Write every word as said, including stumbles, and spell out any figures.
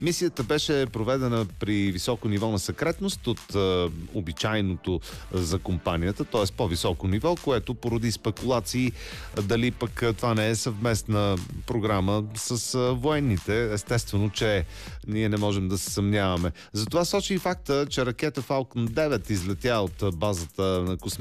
Мисията беше проведена при високо ниво на секретност от а, обичайното за компанията, т.е. по-високо ниво, което породи спекулации дали пък това не е съвместна програма с а, военните. Естествено, че ние не можем да се съмняваме. Затова сочи и факта, че ракета Falcon девет излетя от базата на космическата